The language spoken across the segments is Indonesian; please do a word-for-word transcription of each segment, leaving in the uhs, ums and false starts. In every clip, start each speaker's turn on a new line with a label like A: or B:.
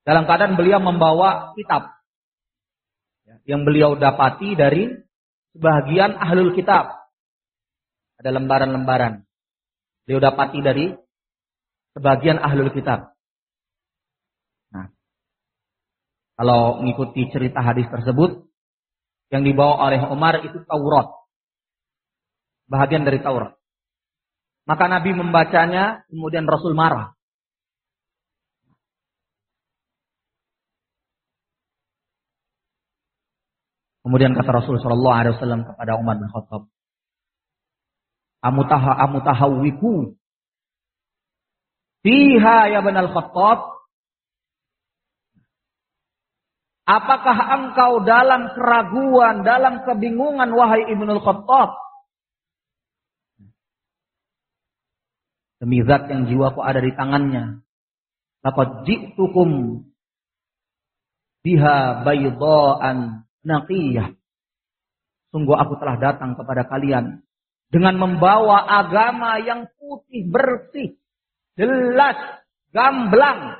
A: Dalam keadaan beliau membawa kitab yang beliau dapati dari sebagian ahlul kitab. Ada lembaran-lembaran. Beliau dapati dari sebagian ahlul kitab. Nah, kalau mengikuti cerita hadis tersebut, yang dibawa oleh Umar itu Taurat. Bahagian dari Taurat. Maka Nabi membacanya, kemudian Rasul marah. Kemudian kata Rasul sallallahu alaihi wasallam kepada Umar bin Khattab, "Amutaha amutahawwiku fiha ya Ibnul Khattab?" Apakah engkau dalam keraguan, dalam kebingungan wahai Ibnul Khattab? Demi zat yang jiwaku ada di tangannya. Laqad ji'tukum biha baydha'an naqiyah. Sungguh aku telah datang kepada kalian dengan membawa agama yang putih bersih, jelas, gamblang.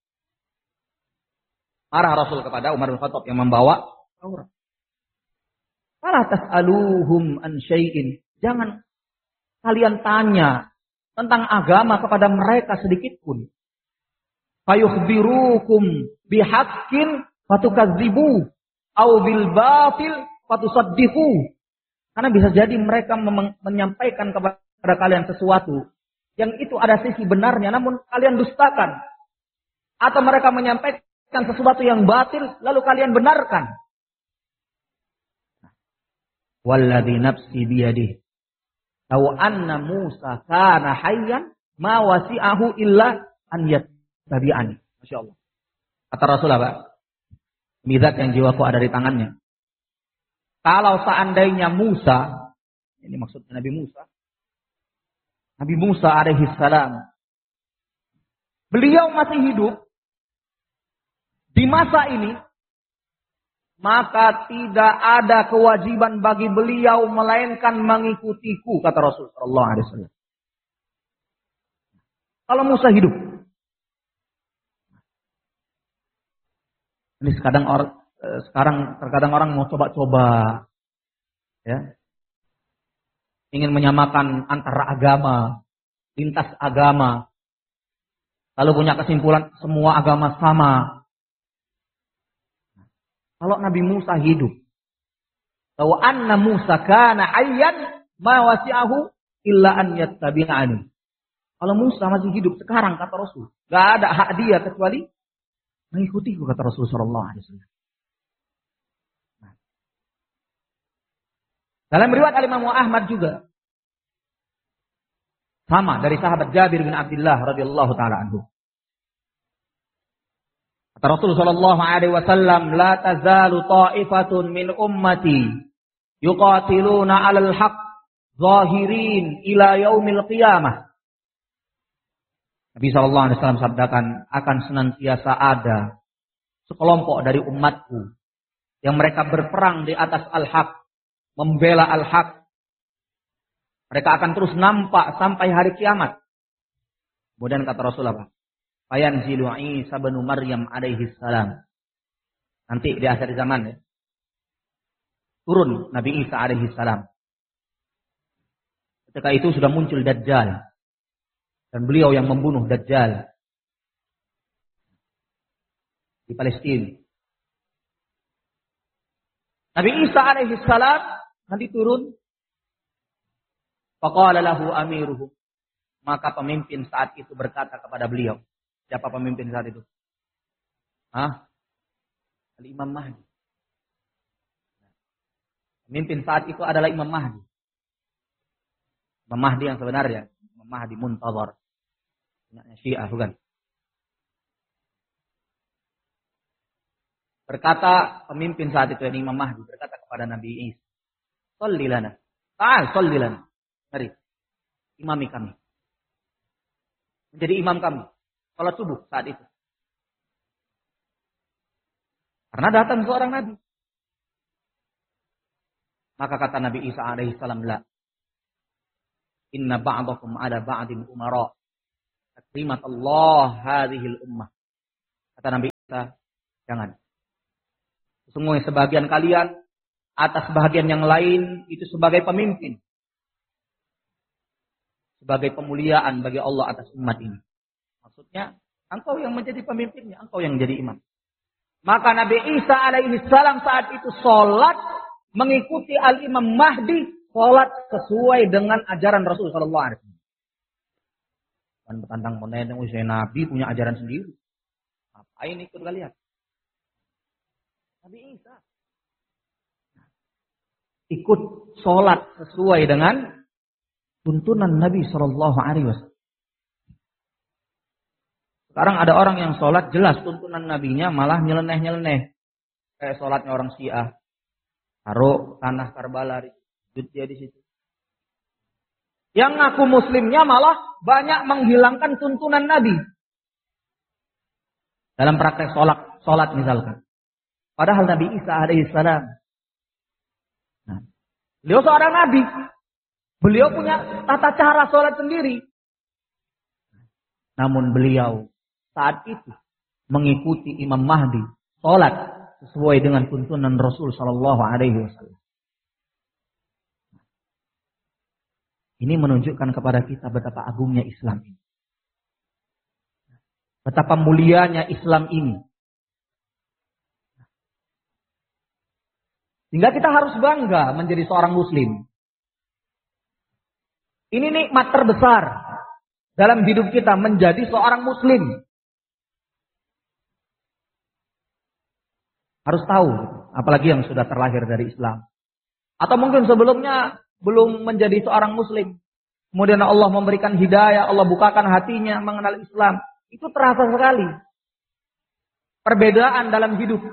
A: Marah Rasul kepada Umar bin Khattab yang membawa Taurat. Fala tas'aluhum an syai'in. Jangan kalian tanya tentang agama kepada mereka sedikit pun. Fayukhbirukum bihaqqin fatukadzibu au bil batil fatusaddiqu. Karena bisa jadi mereka mem- menyampaikan kepada kalian sesuatu yang itu ada sisi benarnya namun kalian dustakan. Atau mereka menyampaikan sesuatu yang batil lalu kalian benarkan. Walladzi nafsi biyadihi law anna Musa kana hayyan ma wasi'ahu illa an yattabi'ani. Masyaallah. Kata Rasulullah, Pak, zat yang jiwaku ada di tangannya. Kalau seandainya Musa, ini maksudnya Nabi Musa, Nabi Musa alaihi salam, beliau masih hidup di masa ini, maka tidak ada kewajiban bagi beliau melainkan mengikutiku, kata Rasul sallallahu alaihi wasallam. Kalau Musa hidup. Ini sekarang orang sekarang terkadang orang mau coba-coba ya. Ingin menyamakan antara agama, lintas agama. Lalu punya kesimpulan semua agama sama. Kalau Nabi Musa hidup, bahwa anna Musa kana ayyan ma wasi'ahu illa an yattabi'ani. Kalau Musa masih hidup sekarang kata Rasul, enggak ada hak dia kecuali mengikutiku, kata Rasul sallallahu alaihi wasallam. Dalam riwayat Al-Imam Ahmad juga sama dari sahabat Jabir bin Abdullah radhiyallahu taala anhu. Kata Rasul sallallahu alaihi wasallam, "La tazalu ta'ifatun min ummati yuqatiluna 'alal haqq zahirin ila yaumil qiyamah." Nabi sallallahu alaihi wasallam sabdakan, akan senantiasa ada sekelompok dari umatku yang mereka berperang di atas al-haq, membela al-haq. Mereka akan terus nampak sampai hari kiamat. Kemudian kata Rasulullah, fayanzilu Isa bin Maryam alaihi salam. Nanti di akhir zaman ya. Turun Nabi Isa alaihi salam. Ketika itu sudah muncul Dajjal. Dan beliau yang membunuh Dajjal di Palestina. Nabi Isa alaihi salam nanti turun. Faqala lahu amiruhu. Maka pemimpin saat itu berkata kepada beliau. Siapa pemimpin saat itu? Hah? Al-Imam Mahdi. Pemimpin saat itu adalah Imam Mahdi. Imam Mahdi yang sebenarnya. Imam Mahdi Muntazar. Syiah bukan? Berkata pemimpin saat itu yang Imam Mahdi. Berkata kepada Nabi Isa. Sholli lana. Ta'al sholli lana. Mari. Imami kami. Menjadi imam kami. Salat subuh saat itu. Karena datang seorang Nabi. Maka kata Nabi Isa alaihi salam, la. Inna ba'dakum ala ba'din umara. Takrimat Allah hadhil ummah. Kata Nabi Isa. Jangan. Sesungguhnya sebagian kalian atas sebagian yang lain itu sebagai pemimpin. Sebagai pemuliaan bagi Allah atas umat ini. Maksudnya, engkau yang menjadi pemimpinnya, engkau yang menjadi imam. Maka Nabi Isa alaihi salam saat itu sholat mengikuti Al-Imam Mahdi, sholat sesuai dengan ajaran Rasul sallallahu alaihi wasallam. Kan petandang penendang usia Nabi punya ajaran sendiri. Ngapain ikut kalian? Nabi Isa ikut sholat sesuai dengan tuntunan Nabi sallallahu alaihi wasallam. Sekarang ada orang yang sholat jelas tuntunan nabinya malah nyeleneh-nyeleneh. Kayak sholatnya orang Syiah. Taruh tanah Karbala, sujud dia di situ. Yang ngaku muslimnya malah banyak menghilangkan tuntunan Nabi. Dalam praktek sholat, sholat misalkan. Padahal Nabi Isa alaihissalam. Nah, beliau seorang Nabi. Beliau punya tata cara sholat sendiri. Namun beliau saat itu mengikuti Imam Mahdi sholat sesuai dengan tuntunan Rasul Sallallahu Alaihi Wasallam. Ini menunjukkan kepada kita betapa agungnya Islam ini, betapa mulianya Islam ini. Sehingga kita harus bangga menjadi seorang Muslim. Ini nikmat terbesar dalam hidup kita menjadi seorang Muslim. Harus tahu, apalagi yang sudah terlahir dari Islam. Atau mungkin sebelumnya belum menjadi seorang Muslim. Kemudian Allah memberikan hidayah, Allah bukakan hatinya mengenal Islam. Itu terasa sekali. Perbedaan dalam hidup.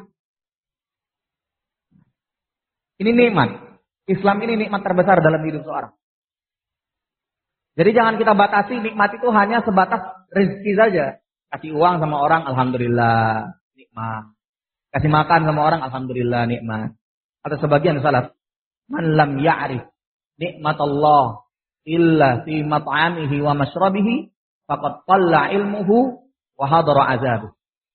A: Ini nikmat. Islam ini nikmat terbesar dalam hidup seorang. Jadi jangan kita batasi nikmat itu hanya sebatas rezeki saja. Kasih uang sama orang, alhamdulillah, nikmat. Kasih makan sama orang, alhamdulillah, nikmat. Atau sebagian salaf, man lam ya'rif nikmat Allah illa fi mat'amihi wa mashrabihi faqad qalla ilmuhu wa hadara azabuh.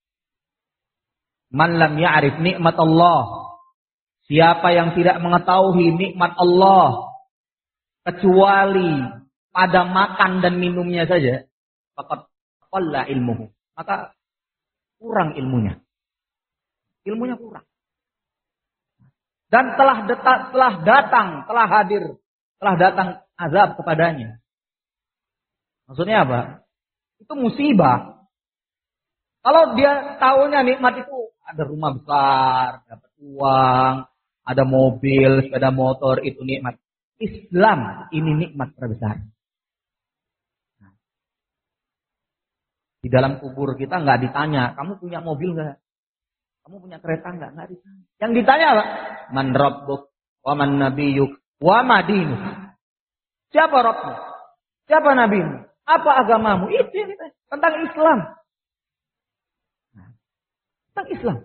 A: Man lam ya'rif nikmat Allah, siapa yang tidak mengetahui nikmat Allah kecuali pada makan dan minumnya saja, faqad qalla ilmuhu, maka kurang ilmunya. Ilmunya kurang. Dan telah datang, telah datang, telah hadir, telah datang azab kepadanya. Maksudnya apa? Itu musibah. Kalau dia tahunya nikmat itu ada rumah besar, dapat uang, ada mobil, sepeda motor, itu nikmat. Islam ini nikmat terbesar. Di dalam kubur kita nggak ditanya, kamu punya mobil nggak? Kamu punya kereta enggak? Enggak ditanya. Yang ditanya apa? Man rabbuk, wa man nabiyyuk, wa ma dinuk. Siapa Rabbmu? Siapa nabimu? Apa agamamu? Itu yang ditanya. Tentang Islam. Nah, tentang Islam.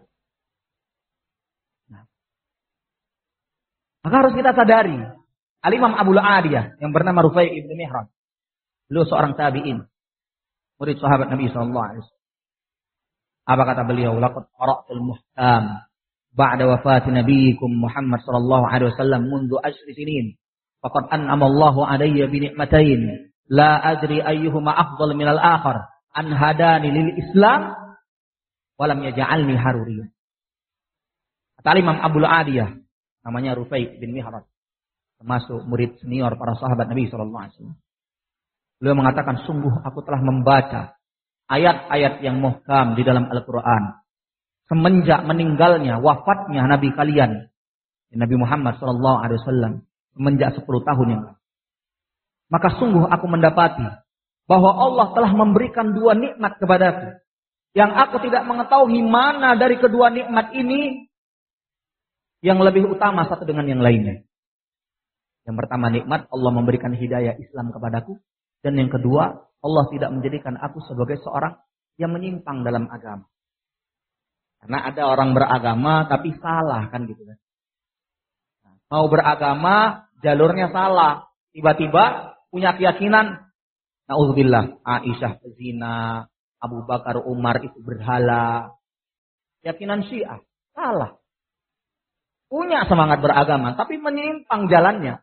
A: Nah. Maka harus kita sadari. Al-Imam Abu Aliyah yang bernama Rufai ibn Mihran. Beliau seorang tabi'in. Murid sahabat Nabi sallallahu alaihi wasallam. Apa kata beliau? Laqad qara'tul muhkam ba'da wafati nabiyikum Muhammad sallallahu alaihi wasallam mundu ashri sinin. Faqad an'ama Allahu alayya bi ni'matain la adri ayyuhuma afdal min al-akhar. An hadani lil Islam wa lam yaj'alni haruriyyan. Kata Imam Abu Aliyah, namanya Rufai bin Mihran, termasuk murid senior para sahabat Nabi sallallahu alaihi wasallam. Beliau mengatakan, sungguh aku telah membaca ayat-ayat yang muhkam di dalam Al-Quran semenjak meninggalnya, wafatnya Nabi kalian, Nabi Muhammad sallallahu alaihi wasallam, semenjak sepuluh tahun yang lalu. Maka sungguh aku mendapati bahwa Allah telah memberikan dua nikmat kepadaku, yang aku tidak mengetahui mana dari kedua nikmat ini yang lebih utama satu dengan yang lainnya. Yang pertama nikmat Allah memberikan hidayah Islam kepadaku, dan yang kedua Allah tidak menjadikan aku sebagai seorang yang menyimpang dalam agama. Karena ada orang beragama tapi salah kan gitu kan. Mau beragama jalurnya salah. Tiba-tiba punya keyakinan, na'udzubillah, Aisyah zina, Abu Bakar Umar itu berhala. keyakinan Syiah. Salah. Punya semangat beragama, tapi menyimpang jalannya.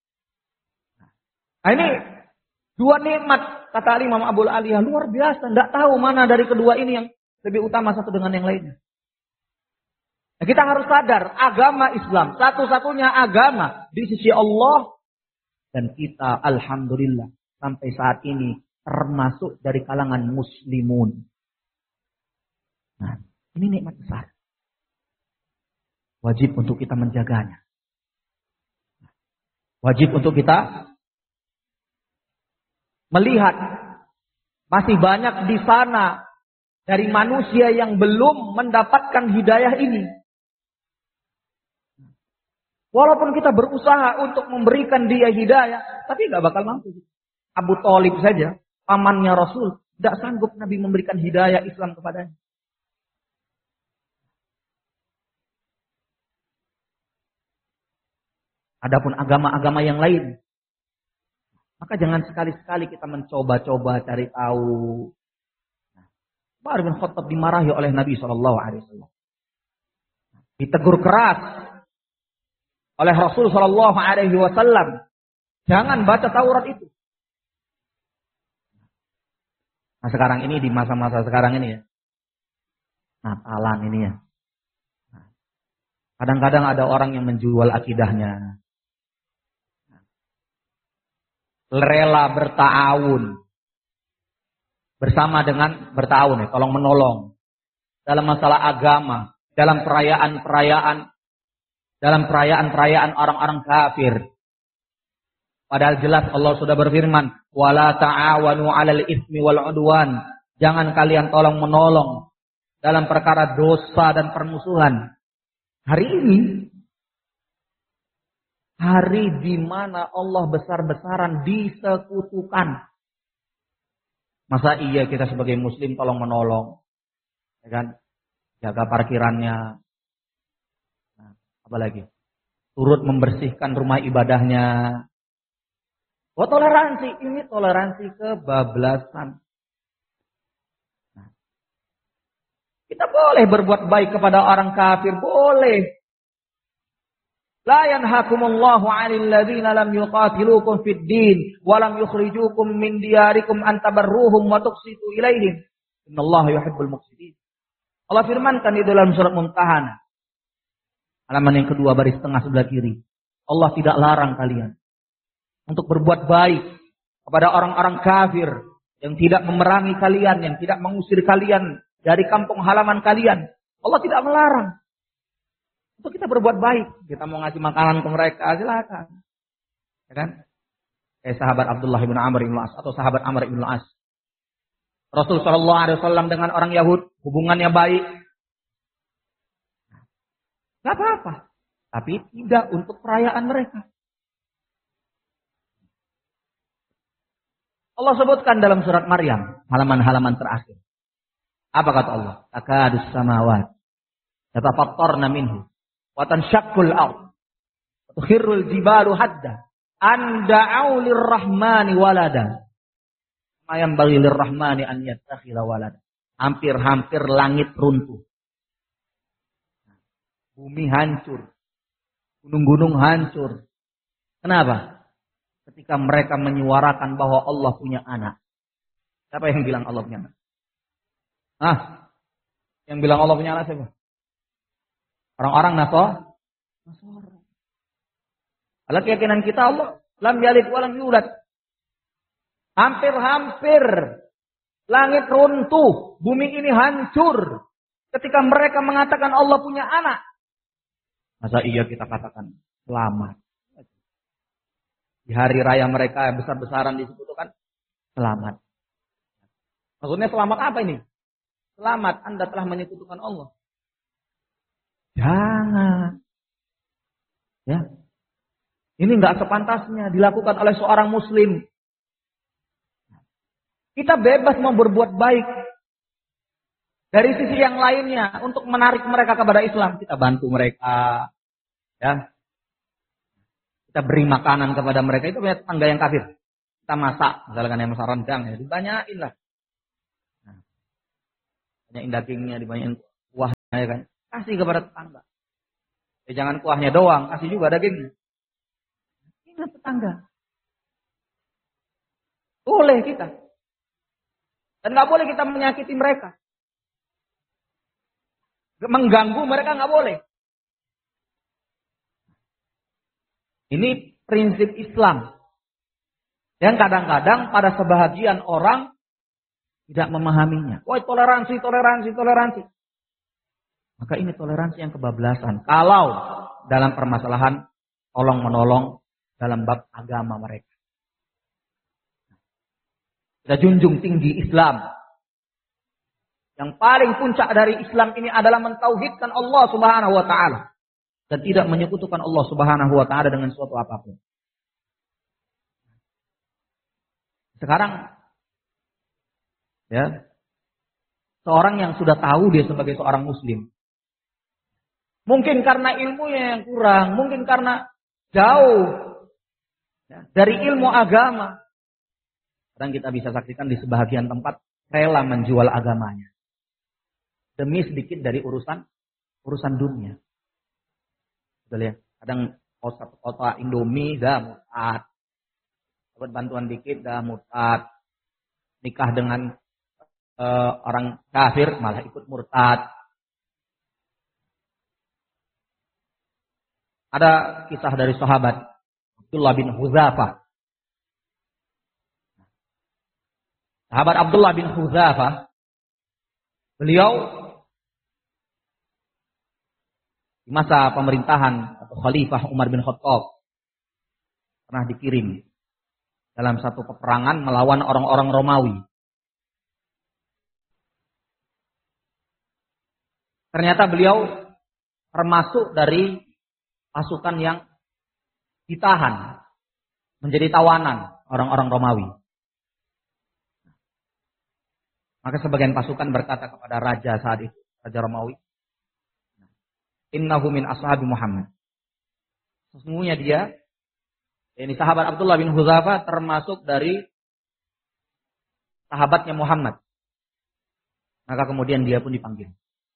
A: Nah ini dua nikmat, kata Imam Abu Aliyah, luar biasa. Tidak tahu mana dari kedua ini yang lebih utama satu dengan yang lainnya. Nah, kita harus sadar, agama Islam, satu-satunya agama di sisi Allah. Dan kita, alhamdulillah, sampai saat ini termasuk dari kalangan muslimun. Nah, ini nikmat besar. Wajib untuk kita menjaganya. Wajib untuk kita melihat masih banyak di sana dari manusia yang belum mendapatkan hidayah ini. Walaupun kita berusaha untuk memberikan dia hidayah, tapi gak bakal mampu. Abu Thalib saja, pamannya Rasul, tidak sanggup Nabi memberikan hidayah Islam kepadanya. Adapun agama-agama yang lain, maka jangan sekali-sekali kita mencoba-coba cari tahu. Umar bin Khattab dimarahi oleh Nabi shallallahu alaihi wasallam. Ditegur keras oleh Rasul shallallahu alaihi wasallam. Jangan baca Taurat itu. Nah sekarang ini, di masa-masa sekarang ini ya, Natalan ini ya. Kadang-kadang ada orang yang menjual akidahnya. Rela berta'awun. Bersama dengan berta'awun ya, tolong menolong. Dalam masalah agama. Dalam perayaan-perayaan. Dalam perayaan-perayaan orang-orang kafir. Padahal jelas Allah sudah berfirman. Wala ta'awanu 'alal itsmi wal 'udwan. Jangan kalian tolong menolong dalam perkara dosa dan permusuhan. Hari ini, hari di mana Allah besar-besaran disekutukan. Masa iya kita sebagai muslim tolong menolong, ya kan? Jaga parkirannya. Nah, apa lagi? Turut membersihkan rumah ibadahnya. Oh toleransi, ini toleransi kebablasan. Nah, kita boleh berbuat baik kepada orang kafir, boleh. La yanhakumullahu 'anil ladzina lam yuqatilukum fid din wa lam yukhrijukum min diyarikum an tabarruhum wa tuqsitu ilaihim. Innallaha yuhibbul muqsitin. Allah firmankan di dalam surat Mumtahanah. Halaman yang kedua baris tengah sebelah kiri. Allah tidak larang kalian untuk berbuat baik kepada orang-orang kafir yang tidak memerangi kalian, yang tidak mengusir kalian dari kampung halaman kalian. Allah tidak melarang untuk kita berbuat baik. Kita mau ngasih makanan ke mereka, silakan. Ya kan? Kayak sahabat Abdullah bin Amr bin As atau sahabat Amr bin As. Rasul sallallahu alaihi wasallam dengan orang Yahud hubungannya baik. Enggak apa-apa. Tapi tidak untuk perayaan mereka. Allah sebutkan dalam surat Maryam, halaman-halaman terakhir. Apa kata Allah? Takadus samawat yatafattarna minhu wa tanshaqqul ard wa tukhirrul jibalu hadda an da'u lirrahmani walada. Ma yanbaghi lirrahmani an yattakhidha walada. Hampir-hampir langit runtuh. Bumi hancur. Gunung-gunung hancur. Kenapa? Ketika mereka menyuarakan bahwa Allah punya anak. Siapa yang bilang Allah punya anak? Hah? Yang bilang Allah punya anak siapa? Orang-orang Nasor? Nasor. Kalau keyakinan kita Allah lam yalid wa lam yulad. Hampir-hampir langit runtuh, bumi ini hancur ketika mereka mengatakan Allah punya anak. Masa iya kita katakan selamat? Di hari raya mereka yang besar-besaran disebutkan selamat. Maksudnya selamat apa ini? Selamat Anda telah menyekutukan Allah. Jangan. Ya. Ini enggak sepantasnya dilakukan oleh seorang muslim. Kita bebas mau berbuat baik. Dari sisi yang lainnya untuk menarik mereka kepada Islam, kita bantu mereka. Ya. Kita beri makanan kepada mereka. Itu punya tetangga yang kafir. Kita masak. Misalkan yang masak rendang. Ya, dibanyain lah. Nah, banyain dagingnya, dibanyain kuahnya. Ya kan? Kasih kepada tetangga. Ya, jangan kuahnya doang, kasih juga dagingnya. Ingat tetangga. Boleh kita. Dan nggak boleh kita menyakiti mereka. Mengganggu mereka nggak boleh. Ini prinsip Islam. Yang kadang-kadang pada sebahagian orang tidak memahaminya. Wah, toleransi, toleransi, toleransi. Maka ini toleransi yang kebablasan. Kalau dalam permasalahan tolong menolong dalam bab agama mereka. Kita junjung tinggi Islam. Yang paling puncak dari Islam ini adalah mentauhidkan Allah Subhanahu wa taala dan tidak menyekutukan Allah Subhanahu wa taala dengan suatu apapun. Sekarang ya, seorang yang sudah tahu dia sebagai seorang muslim, mungkin karena ilmunya yang kurang, mungkin karena jauh ya, dari ilmu agama. Kadang kita bisa saksikan di sebahagian tempat rela menjual agamanya demi sedikit dari urusan urusan dunia. Betul ya? Kadang satu kota Indomie dah murtad, dapat bantuan dikit dah murtad, nikah dengan uh, orang kafir malah ikut murtad. Ada kisah dari sahabat Abdullah bin Hudzafah. Sahabat Abdullah bin Hudzafah, beliau di masa pemerintahan atau Khalifah Umar bin Khattab pernah dikirim dalam satu peperangan melawan orang-orang Romawi. Ternyata beliau termasuk dari pasukan yang ditahan menjadi tawanan orang-orang Romawi. Maka sebagian pasukan berkata kepada raja saat itu, Raja Romawi, innahu min ashabi Muhammad. Sesungguhnya dia, ini sahabat Abdullah bin Hudzafah termasuk dari sahabatnya Muhammad. Maka kemudian dia pun dipanggil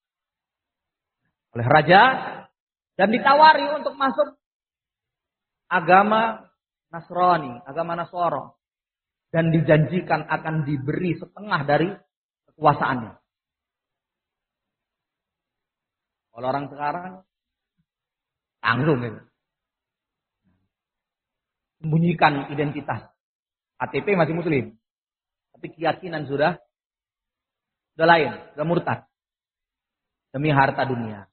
A: oleh raja dan ditawari untuk masuk agama Nasrani, agama Nasoro, dan dijanjikan akan diberi setengah dari kekuasaannya. Kalau orang sekarang tanggung gitu. Sembunyikan identitas. K T P masih muslim. Tapi keyakinan sudah sudah lain, sudah murtad. Demi harta dunia.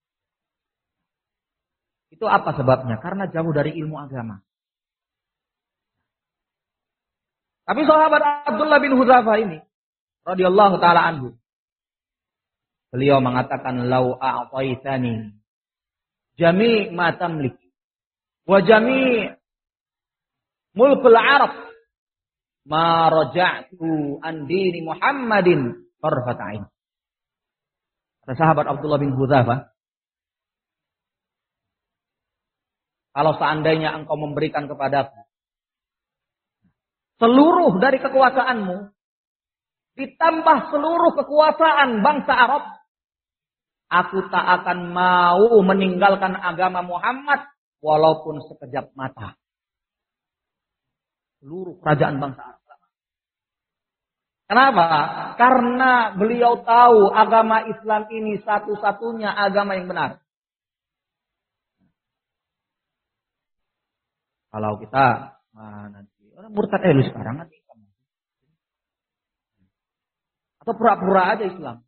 A: Itu apa sebabnya? Karena jauh dari ilmu agama. Tapi sahabat Abdullah bin Hudzafah ini radhiyallahu taala anhu, beliau mengatakan, lau a'taitani jami' ma tamlik wa jami' mulkul Arab ma raja'tu an dini Muhammadin tarfat ain. Kata sahabat Abdullah bin Hudzafah, kalau seandainya engkau memberikan kepadaku seluruh dari kekuasaanmu ditambah seluruh kekuasaan bangsa Arab, aku tak akan mau meninggalkan agama Muhammad walaupun sekejap mata. Seluruh kerajaan bangsa Arab. Kenapa? Karena beliau tahu agama Islam ini satu-satunya agama yang benar. Kalau kita nah, nanti orang murtad eh lu sekarang nanti atau pura-pura aja Islam.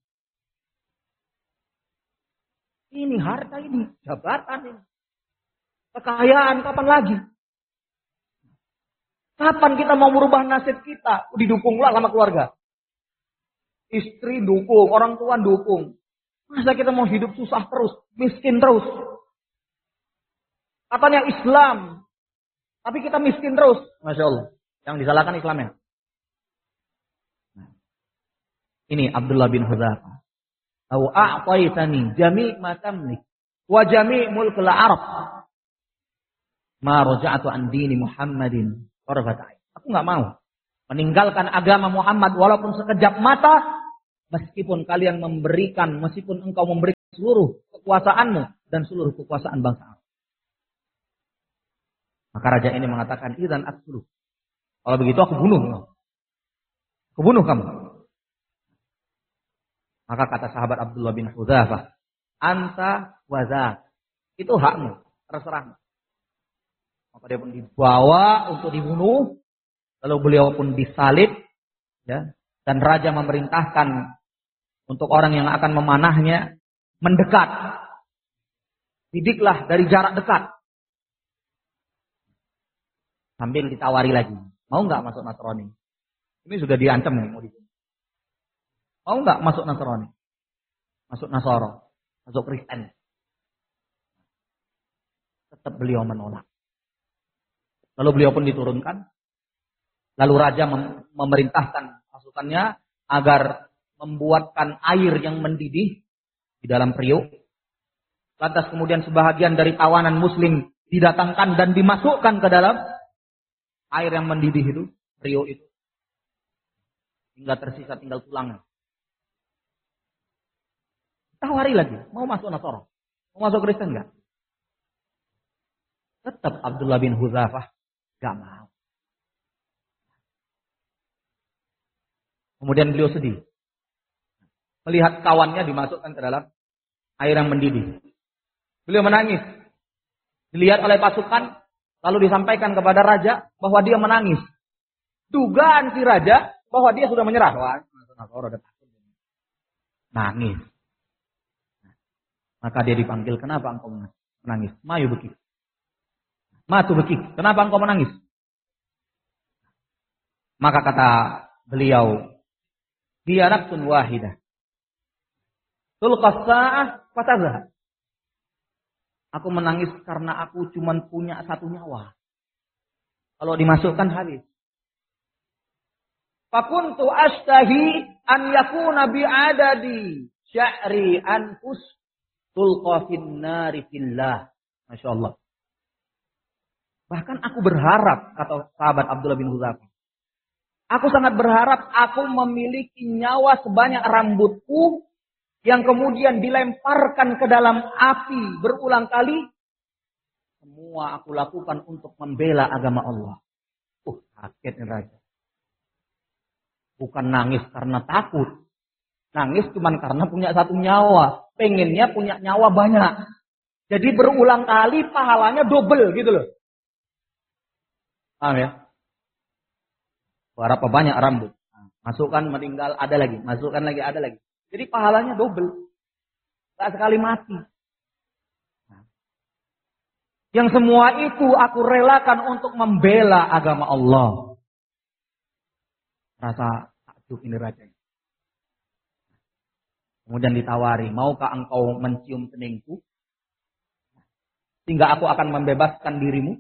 A: Ini harta ini, jabatan ini. Kekayaan kapan lagi? Kapan kita mau merubah nasib kita? Didukunglah sama keluarga. Istri dukung, orang tua dukung. Masa kita mau hidup susah terus, miskin terus? Katanya Islam, tapi kita miskin terus. Masya Allah. Yang disalahkan Islamnya. Ini Abdullah bin Hudzafah. Au a'taitani jami' ma tamlik wa jami' mulkul Arab ma raja'tu an dini Muhammadin tarfat ain. Aku enggak mau meninggalkan agama Muhammad walaupun sekejap mata, meskipun kalian memberikan, meskipun engkau memberikan seluruh kekuasaanmu dan seluruh kekuasaan bangsa. Maka raja ini mengatakan, idzan aqtulu. Kalau begitu aku bunuh kamu. Aku bunuh kamu. Maka kata sahabat Abdullah bin Hudzafah, anta wazak. Itu hakmu, terserah. Maka dia pun dibawa untuk dibunuh, lalu beliau pun disalib, ya, dan raja memerintahkan untuk orang yang akan memanahnya mendekat. Didiklah dari jarak dekat. Sambil ditawari lagi, mau nggak masuk Nasrani? Ini sudah diancam nih, mau dibunuh. Mau nggak masuk Nasrani? Masuk Nasoro, masuk Kristen. Tetap beliau menolak. Lalu beliau pun diturunkan. Lalu raja mem- memerintahkan pasukannya agar membuatkan air yang mendidih di dalam periuk. Lantas kemudian sebahagian dari tawanan muslim didatangkan dan dimasukkan ke dalam air yang mendidih itu, periuk itu. Hingga tersisa tinggal tulangnya. Tawari lagi, mau masuk Nasoro? Mau masuk Kristen enggak? Tetap Abdullah bin Hudzafah enggak mau. Kemudian beliau sedih. Melihat kawannya dimasukkan ke dalam air yang mendidih. Beliau menangis. Dilihat oleh pasukan, lalu disampaikan kepada raja bahwa dia menangis. Dugaan si raja bahwa dia sudah menyerah. Wah, Nasoro udah takut. Nangis. Maka dia dipanggil, kenapa engkau menangis? Mayu bekik. Matu bekik. Kenapa engkau menangis? Maka kata beliau, dia nafsun wahidah. Tulqas sa'ah fatazah. Aku menangis karena aku cuma punya satu nyawa. Kalau dimasukkan habis. Fakuntu astahi an yakuna bi'adadi sya'ri anfus tulqa fin nari fillah. Masya Allah. Bahkan aku berharap, kata sahabat Abdullah bin Hudzafah, aku sangat berharap aku memiliki nyawa sebanyak rambutku yang kemudian dilemparkan ke dalam api berulang kali. Semua aku lakukan untuk membela agama Allah. Uh, kaget nih raja. Bukan nangis karena takut. Nangis cuma karena punya satu nyawa. Pengennya punya nyawa banyak. Jadi berulang kali pahalanya double gitu loh. Paham ya? Berapa banyak rambut. Masukkan meninggal ada lagi. Masukkan lagi ada lagi. Jadi pahalanya double. Tak sekali mati. Yang semua itu aku relakan untuk membela agama Allah. Rasa takjub ini raja. Kemudian ditawari, maukah engkau mencium keningku? Sehingga aku akan membebaskan dirimu.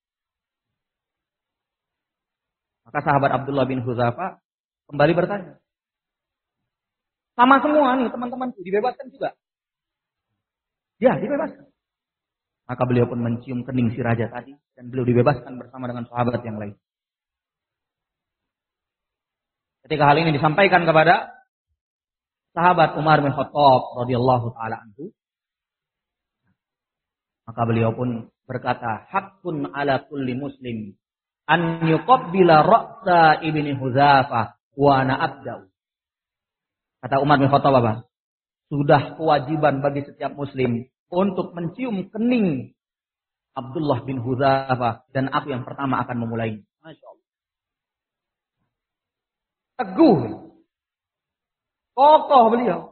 A: Maka sahabat Abdullah bin Hudzafah kembali bertanya. Sama semua nih teman-temanku, dibebaskan juga. Ya, dibebaskan. Maka beliau pun mencium kening si raja tadi. Dan beliau dibebaskan bersama dengan sahabat yang lain. Ketika hal ini disampaikan kepada sahabat Umar bin Khattab radhiyallahu taala anhu, maka beliau pun berkata, haqqun ala kulli muslim an yuqabbila ra'sa ibni Hudzafah wa ana abda'u. Kata Umar bin Khattab apa? Sudah kewajiban bagi setiap muslim untuk mencium kening Abdullah bin Hudzafah dan aku yang pertama akan memulai. Masya Allah. Teguh. Kokoh beliau.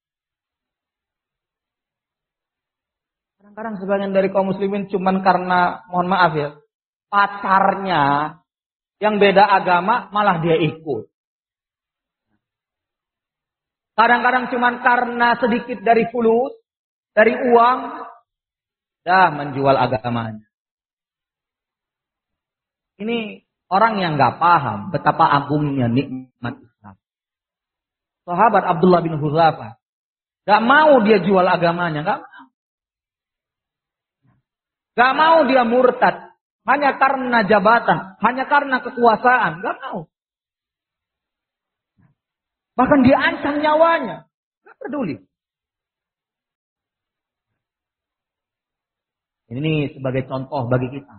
A: Kadang-kadang sebagian dari kaum muslimin cuman karena, mohon maaf ya, pacarnya yang beda agama malah dia ikut. Kadang-kadang cuman karena sedikit dari fulus, dari uang, dah menjual agamanya. Ini orang yang gak paham betapa agungnya nikmat Islam. Sahabat Abdullah bin Hudzafah gak mau dia jual agamanya, gak mau. Gak mau dia murtad hanya karena jabatan, hanya karena kekuasaan, gak mau. Bahkan dia ancam nyawanya, gak peduli. Ini sebagai contoh bagi kita.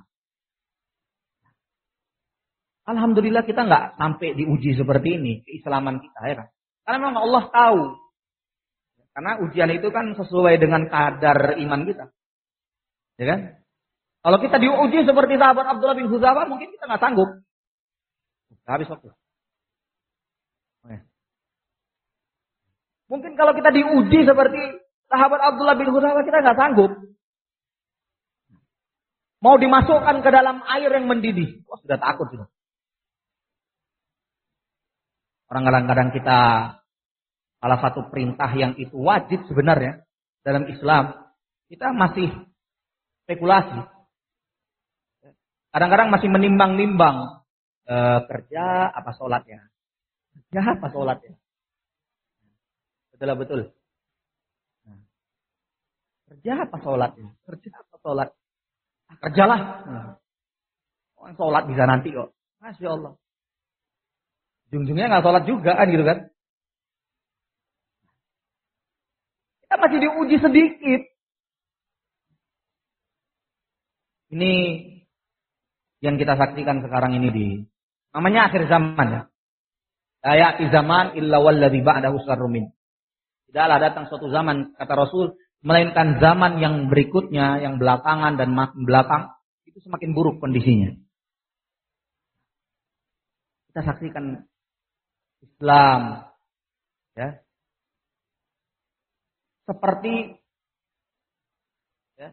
A: Alhamdulillah kita nggak sampai diuji seperti ini, keislaman kita ya kan. Karena memang Allah tahu. Karena ujian itu kan sesuai dengan kadar iman kita. Ya kan? Kalau kita diuji seperti sahabat Abdullah bin Hudzafah, mungkin kita nggak sanggup. Habis waktu. Oke. Mungkin kalau kita diuji seperti sahabat Abdullah bin Hudzafah, kita nggak sanggup. Mau dimasukkan ke dalam air yang mendidih. Wah, sudah takut sudah. Orang kadang-kadang kita, salah satu perintah yang itu wajib sebenarnya dalam Islam, kita masih spekulasi. Kadang-kadang masih menimbang-nimbang e, kerja apa sholat ya. Kerja apa sholat ya. Betul betul. Nah, kerja apa sholat ya. Kerja apa sholat. Ah, kerjalah. Nah, orang sholat bisa nanti kok. Masya Allah. Ujung-ujungnya nggak sholat juga kan gitu kan. Kita masih diuji sedikit. Ini yang kita saksikan sekarang ini di namanya akhir zaman ya. Ayati zaman illa walladzi ba'dahu syarrun min. Tidaklah datang suatu zaman kata Rasul melainkan zaman yang berikutnya, yang belakangan dan makin belakang itu semakin buruk kondisinya. Kita saksikan Islam ya. Seperti ya.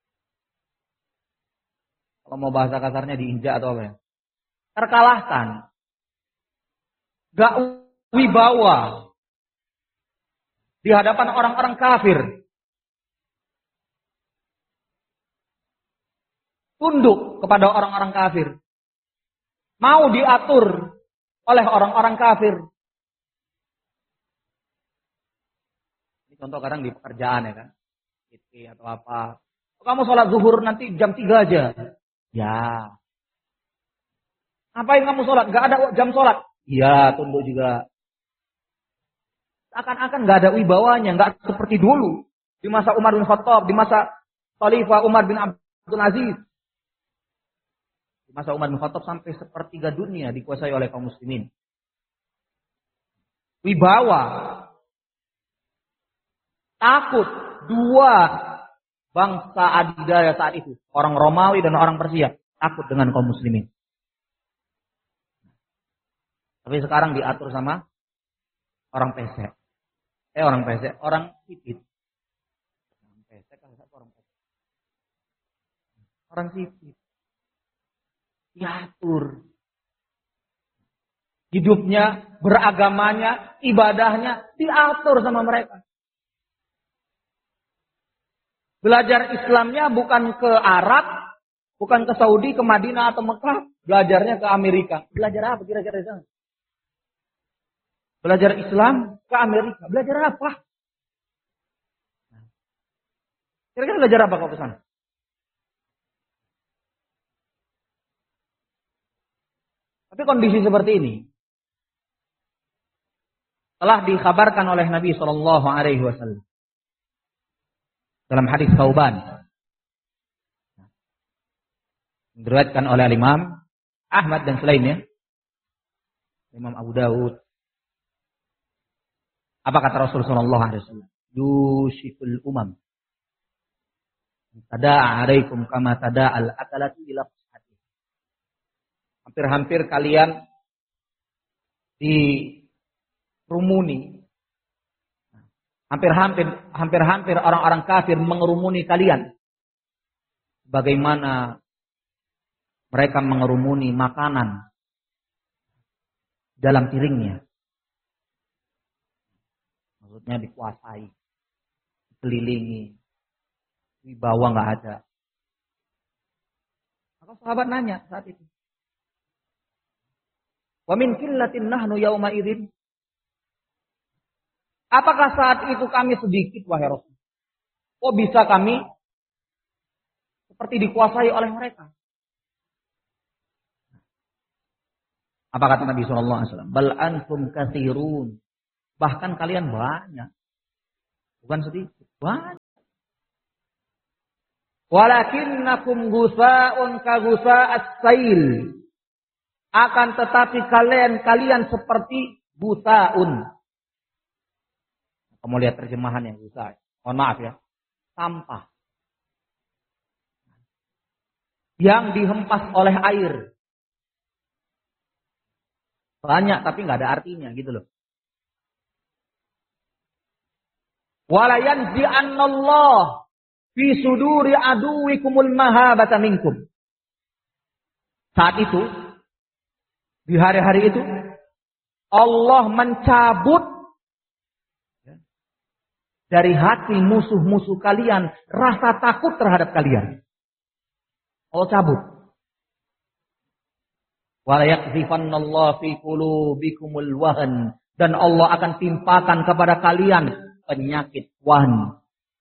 A: Kalau mau bahasa kasarnya diinjak atau apa ya? Terkalahkan. Gak wibawa di hadapan orang-orang kafir. Tunduk kepada orang-orang kafir. Mau diatur oleh orang-orang kafir. Ini contoh kadang di pekerjaan ya kan. Itu atau apa. Kamu sholat zuhur nanti jam tiga aja. Ya. Ngapain kamu sholat? Gak ada jam sholat. Iya, tunduk juga. Akan-akan gak ada wibawanya. Gak seperti dulu. Di masa Umar bin Khattab. Di masa Khalifah Umar bin Abdul Aziz. Di masa Umar bin Khattab sampai sepertiga dunia dikuasai oleh kaum muslimin. Wibawa. Takut. Dua bangsa adidaya saat itu. Orang Romawi dan orang Persia. Takut dengan kaum muslimin. Tapi sekarang diatur sama orang pesek. Eh orang pesek. Orang sipit. Orang pesek kan orang pesek. Orang sipit. Diatur. Hidupnya, beragamanya, ibadahnya diatur sama mereka. Belajar Islamnya bukan ke Arab, bukan ke Saudi, ke Madinah atau Mekah, belajarnya ke Amerika. Belajar apa kira-kira di sana? Belajar Islam ke Amerika. Belajar apa? Kira-kira belajar apa kau ke sana? Tapi kondisi seperti ini telah dikabarkan oleh Nabi Shallallahu Alaihi Wasallam dalam hadis Tsauban, diriwayatkan oleh Imam Ahmad dan selainnya, Imam Abu Dawud. Apa kata Rasul Shallallahu Alaihi Wasallam? Yushikul umam tada'a alaikum kama tada'al akalatu ila qas'ati. Hampir-hampir kalian dirumuni. Hampir-hampir hampir-hampir orang-orang kafir mengerumuni kalian. Bagaimana mereka mengerumuni makanan dalam piringnya. Maksudnya dikuasai, dikelilingi, wibawa nggak ada. Maka sahabat nanya saat itu, wa min qillatin nahnu yauma idzin. Apakah saat itu kami sedikit wahai Rasul? Kok bisa kami seperti dikuasai oleh mereka? Apa kata Nabi Shallallahu Alaihi Wasallam? Bal antum katsirun. Bahkan kalian banyak. Bukan sedikit, banyak. Walakinnakum gusa'un ka gusa'as sail. Akan tetapi kalian kalian seperti gusa'un. Kamu lihat terjemahan yang gusa'. Mohon maaf ya. Sampah. Yang dihempas oleh air. Banyak tapi nggak ada artinya gitu loh. Wala yanzi'annallah fi suduri aduwikumul mahabata minkum. Saat itu, di hari-hari itu, Allah mencabut dari hati musuh-musuh kalian rasa takut terhadap kalian. Allah cabut. Wala yakzifannallahu fi qulubikumul wahan, dan Allah akan timpakan kepada kalian penyakit wahan.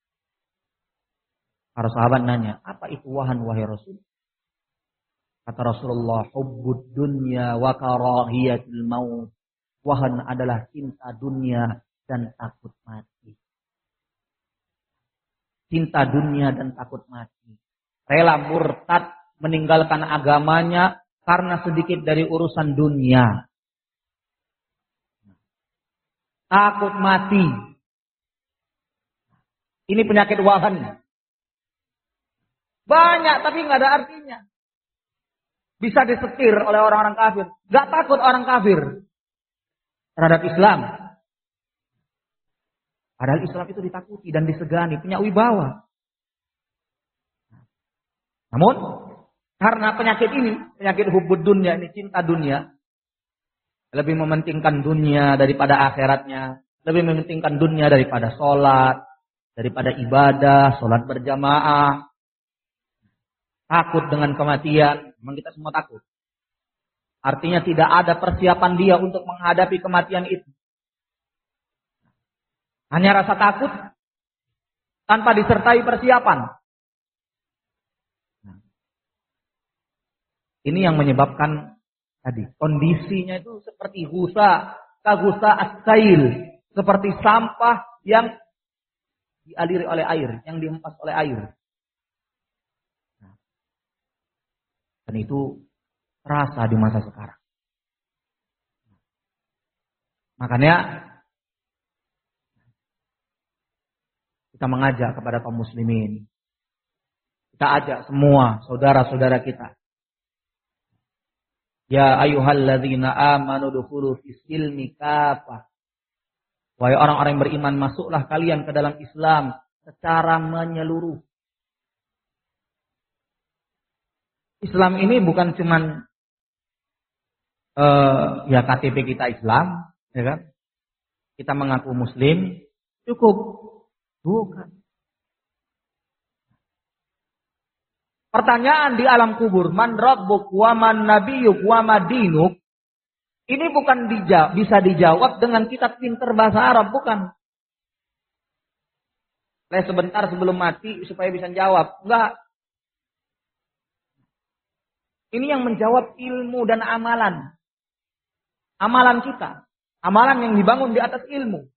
A: Para sahabat nanya, apa itu wahan wahai Rasul? Kata Rasulullah, hubbud dunya wa karahiyatul maut. Wahan adalah cinta dunia dan takut mati. Cinta dunia dan takut mati. Rela murtad meninggalkan agamanya karena sedikit dari urusan dunia. Takut mati. Ini penyakit wahan. Banyak tapi nggak ada artinya. Bisa disetir oleh orang-orang kafir. Nggak takut orang kafir terhadap Islam. Padahal Islam itu ditakuti dan disegani, punya wibawa. Namun karena penyakit ini, penyakit hubbud dunya ini, cinta dunia, lebih mementingkan dunia daripada akhiratnya, lebih mementingkan dunia daripada sholat, daripada ibadah, sholat berjamaah. Takut dengan kematian. Memang kita semua takut. Artinya tidak ada persiapan dia untuk menghadapi kematian itu. Hanya rasa takut tanpa disertai persiapan. Ini yang menyebabkan tadi kondisinya itu seperti gusa, kagusa as-sail, seperti sampah yang dialiri oleh air, yang dihempas oleh air. Dan itu terasa di masa sekarang. Makanya kita mengajak kepada kaum muslimin. Kita ajak semua saudara-saudara kita. Ya ayyuhalladzina amanu dukhulu fis silmi kafah. Wahai orang-orang yang beriman, masuklah kalian ke dalam Islam secara menyeluruh. Islam ini bukan cuman uh, ya K T P kita Islam, ya kan? Kita mengaku muslim, cukup. Bukan. Pertanyaan di alam kubur, man rabbuk wa man nabiyyuk wa ma dinuk, ini bukan dijawab, bisa dijawab dengan kitab pinter bahasa Arab, bukan. Les sebentar sebelum mati supaya bisa jawab, enggak. Ini yang menjawab ilmu dan amalan. Amalan kita. Amalan yang dibangun di atas ilmu.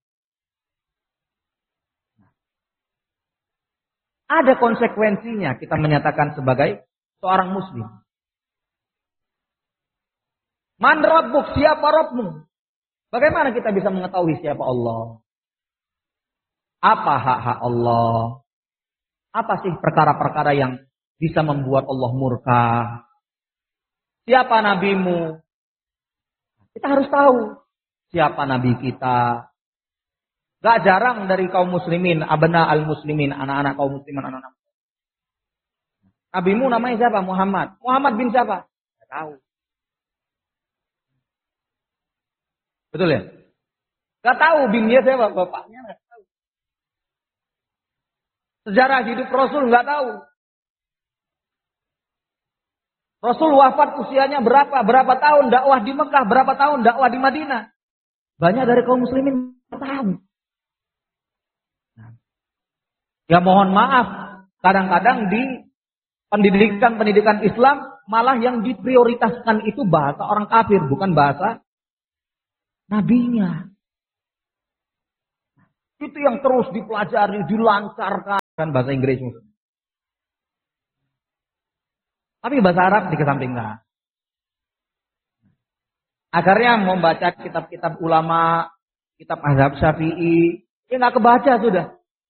A: Ada konsekuensinya kita menyatakan sebagai seorang muslim. Man rabbuk, siapa Rabbmu? Bagaimana kita bisa mengetahui siapa Allah? Apa hak-hak Allah? Apa sih perkara-perkara yang bisa membuat Allah murka? Siapa nabimu? Kita harus tahu siapa nabi kita. Gak jarang dari kaum muslimin, abna al-muslimin, anak-anak kaum muslimin, anak-anak. Nabimu namanya siapa? Muhammad. Muhammad bin siapa? Gak tahu. Betul ya? Gak tahu binnya siapa, bapaknya gak tahu. Sejarah hidup Rasul gak tahu. Rasul wafat usianya berapa? Berapa tahun dakwah di Mekah? Berapa tahun dakwah di Madinah? Banyak dari kaum muslimin gak tahu. Ya mohon maaf, kadang-kadang di pendidikan-pendidikan Islam malah yang diprioritaskan itu bahasa orang kafir, bukan bahasa nabinya. Itu yang terus dipelajari, dilancarkan bahasa Inggris. Tapi bahasa Arab dikesampingkan. Akhirnya membaca kitab-kitab ulama, kitab mazhab Syafi'i, ya nggak kebaca sudah.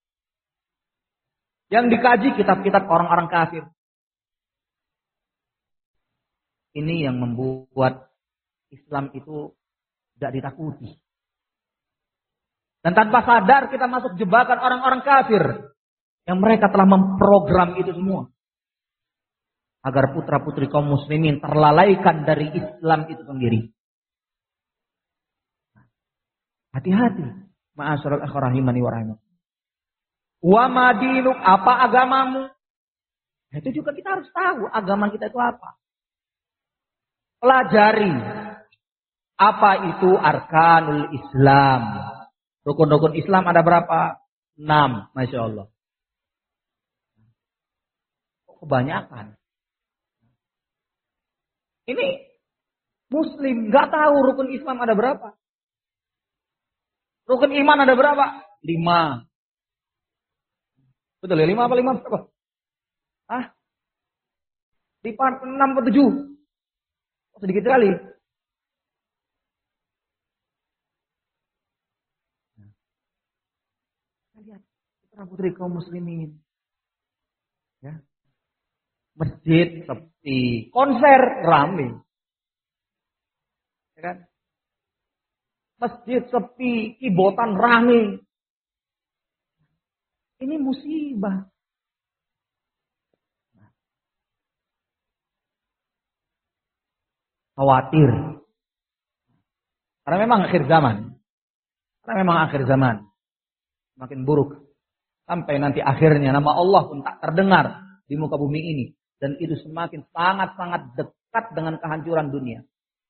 A: Yang dikaji kitab-kitab orang-orang kafir. Ini yang membuat Islam itu tidak ditakuti. Dan tanpa sadar kita masuk jebakan orang-orang kafir. Yang mereka telah memprogram itu semua. Agar putra-putri kaum muslimin terlalaikan dari Islam itu sendiri. Hati-hati. Ma'asyiral ikhwah rahimani wa rahimakumullah. Wa madinuk, apa agamamu? Itu juga kita harus tahu agama kita itu apa. Pelajari apa itu arkanul Islam. Rukun-rukun Islam ada berapa? Enam, masya Allah. Kok kebanyakan? Ini Muslim nggak tahu rukun Islam ada berapa? Rukun iman ada berapa? Lima. Betul ya? Lima apa lima berapa? Ah? Lipat enam atau tujuh? Sedikit sekali. Lihat putra putri kaum muslimin. Ya. Masjid sepi, konser ramai. Ya kan? Masjid sepi, kibotan ramai. Ini musibah. Khawatir. Karena memang akhir zaman. Karena memang akhir zaman. Makin buruk. Sampai nanti akhirnya nama Allah pun tak terdengar di muka bumi ini. Dan itu semakin sangat-sangat dekat dengan kehancuran dunia.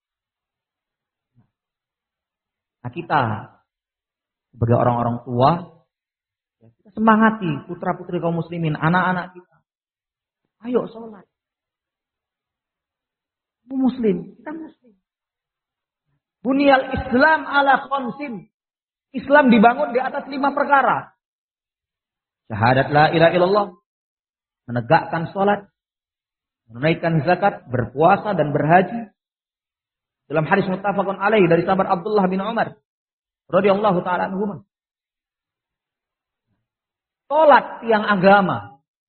A: Nah kita sebagai orang-orang tua, kita semangati putra-putri kaum muslimin, anak-anak kita. Ayo sholat. Muslim, kita muslim. Bunyal Islam ala khamsin. Islam dibangun di atas lima perkara. Syahadat la ilaha illallah, menegakkan salat, menunaikan zakat, berpuasa dan berhaji. Dalam hadis muttafaqun alaih dari sahabat Abdullah bin Umar radhiyallahu taala anhuma. Salat tiang agama.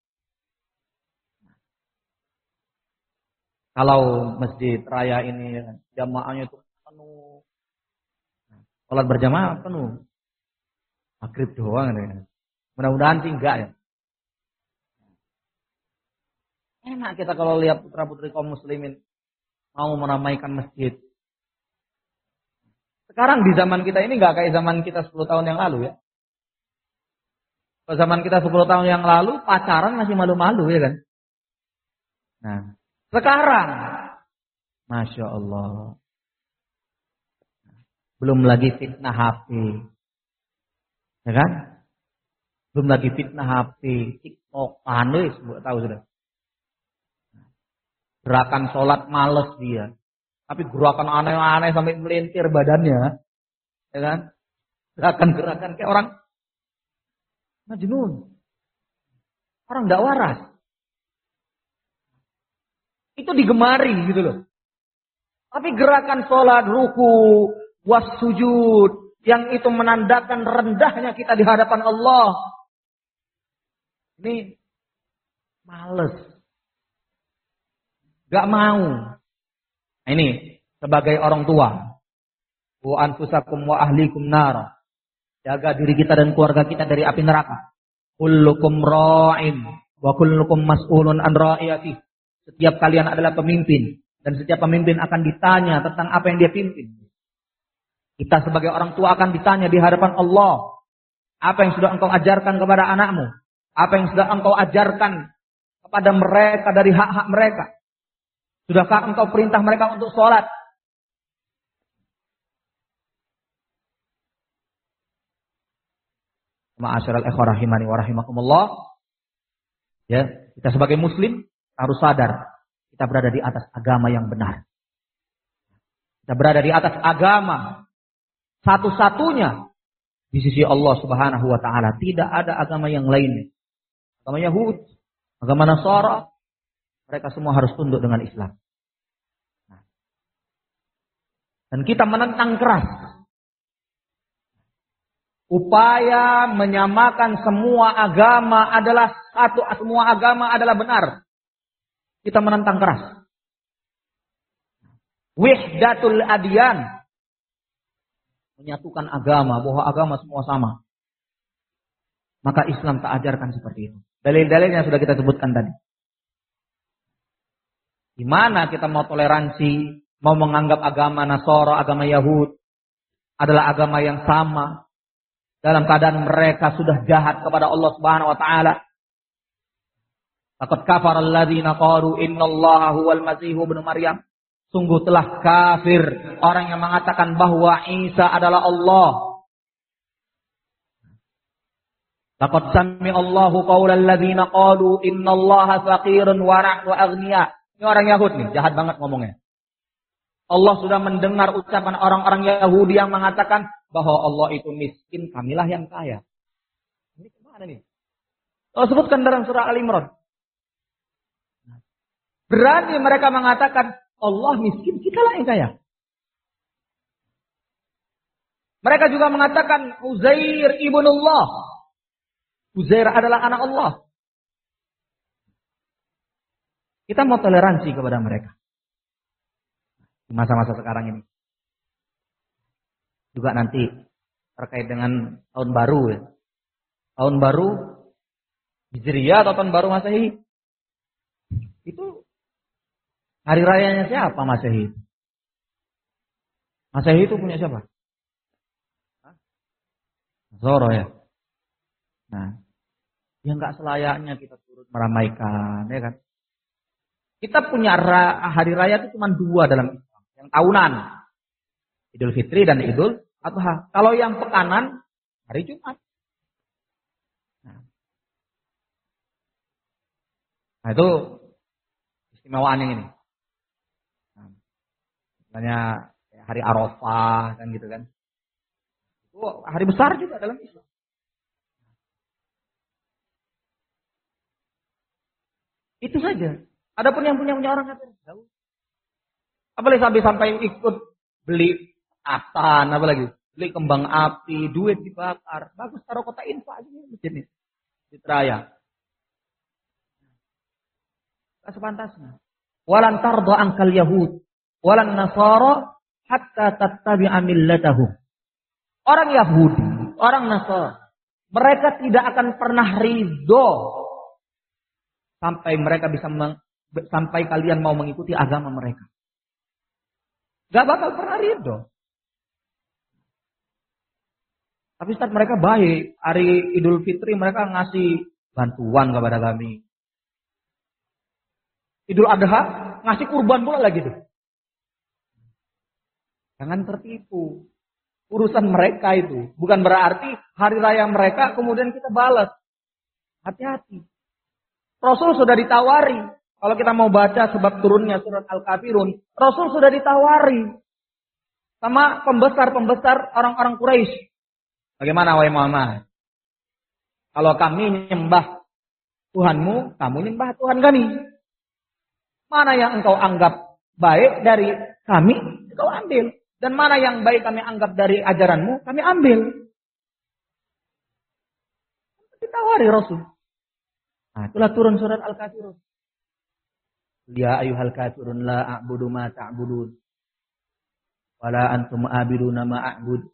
A: Kalau masjid raya ini jamaahnya itu penuh. Salat berjamaah penuh. Maghrib doang ya. Mudah-mudahan sih enggak ya. Enak kita kalau lihat putra-putri kaum muslimin mau meramaikan masjid. Sekarang di zaman kita ini enggak kayak zaman kita sepuluh tahun yang lalu ya. Kalau zaman kita sepuluh tahun yang lalu pacaran masih malu-malu ya kan. Nah, sekarang, masya Allah, belum lagi fitnah H P, ya kan? Belum lagi fitnah H P, TikTok, panis, buat tahu sudah. Gerakan sholat males dia, tapi gerakan aneh-aneh sampai melintir badannya, ya kan? Gerakan-gerakan kayak orang majnun, orang nggak waras. Itu digemari gitu loh. Tapi gerakan sholat, ruku, wassujud, yang itu menandakan rendahnya kita di hadapan Allah. Ini males. Gak mau. Nah ini sebagai orang tua. Wa anfusakum wa ahlikum nara. Jaga diri kita dan keluarga kita dari api neraka. Kullukum ra'in wa kullukum mas'ulun an ra'iyatih. Setiap kalian adalah pemimpin. Dan setiap pemimpin akan ditanya tentang apa yang dia pimpin. Kita sebagai orang tua akan ditanya di hadapan Allah. Apa yang sudah engkau ajarkan kepada anakmu? Apa yang sudah engkau ajarkan kepada mereka dari hak-hak mereka? Sudahkah engkau perintah mereka untuk sholat? Ma'asyiral ikhwah rahimani wa rahimakumullah. Ya, kita sebagai muslim harus sadar, kita berada di atas agama yang benar. Kita berada di atas agama satu-satunya di sisi Allah Subhanahu wa taala. Tidak ada agama yang lain. Agama Yahudi, agama Nasara, mereka semua harus tunduk dengan Islam. Dan kita menentang keras upaya menyamakan semua agama adalah satu, semua agama adalah benar. Kita menentang keras. Wihdatul adyan, menyatukan agama, bahwa agama semua sama. Maka Islam tak ajarkan seperti itu. Dalil-dalilnya sudah kita sebutkan tadi. Di mana kita mau toleransi, mau menganggap agama Nasara, agama Yahud adalah agama yang sama, dalam keadaan mereka sudah jahat kepada Allah Subhanahu wa taala. Laqad kafara alladziina qalu innallaha huwal masiihu ibnu Maryam. Sungguh telah kafir orang yang mengatakan bahwa Isa adalah Allah. Laqad sami'a Allahu qaulal ladziina qalu innallaha faqirun wa nahnu aghnia. Ini orang Yahudi nih, jahat banget ngomongnya. Allah sudah mendengar ucapan orang-orang Yahudi yang mengatakan bahwa Allah itu miskin, kamilah yang kaya. Ini kemana nih? Allah sebutkan dalam surah Al-Imran. Berani mereka mengatakan Allah miskin, kitalah yang kaya. Mereka juga mengatakan Uzair ibnullah. Uzair adalah anak Allah. Kita mau toleransi kepada mereka. Di masa-masa sekarang ini. Juga nanti terkait dengan tahun baru. Ya. Tahun baru Hijriah atau tahun baru Masehi. Itu hari rayanya siapa Masehi? Masehi itu punya siapa? Zoro ya. Nah, yang nggak selayaknya kita turut meramaikan, ya kan? Kita punya hari raya itu cuma dua dalam Islam, yang tahunan, Idul Fitri dan Idul Adha. Kalau yang pekanan, hari Jumat. Nah, nah itu istimewaan yang ini. Nah, misalnya hari Arafah kan gitu kan. Itu hari besar juga dalam Islam. Itu saja. Adapun yang punya punya orang kata jauh. Apalagi sampai sampai ikut beli asan, apalagi beli kembang api, duit dibakar. Bagus taruh kota infak aja nih masjid ini. Di Raya. Tak sepantasnya. Walan tarda angkal Yahud, walan Nasara hatta tattabi'a millatahum. Orang Yahudi, orang Nasara, mereka tidak akan pernah ridho sampai mereka bisa meng, sampai kalian mau mengikuti agama mereka. Gak bakal pernah ridho. Tapi saat mereka baik, hari Idul Fitri mereka ngasih bantuan kepada kami. Idul Adha ngasih kurban pula lagi tuh. Jangan tertipu. Urusan mereka itu. Bukan berarti hari raya mereka kemudian kita balas. Hati-hati. Rasul sudah ditawari. Kalau kita mau baca sebab turunnya surat Al-Kafirun. Rasul sudah ditawari. Sama pembesar-pembesar orang-orang Quraisy. Bagaimana wahai Muhammad? Kalau kami nyembah Tuhanmu, kamu nyembah Tuhan kami. Mana yang engkau anggap baik dari kami, engkau ambil. Dan mana yang baik kami anggap dari ajaranmu, kami ambil. Ditawari Rasul. Nah, itulah turun surat Al-Kafirun. Ya ayyuhal kafirun la a'budu ma ta'budun. Wala antum a'biduna ma a'bud.